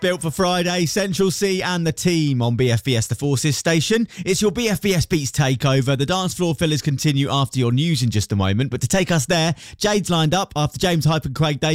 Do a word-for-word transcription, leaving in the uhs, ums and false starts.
Built for Friday, Central C and the team on B F B S The Forces station. It's your B F B S Beats takeover. The dance floor fillers continue after your news in just a moment. But to take us there, Jade's lined up after James Hype and Craig Davies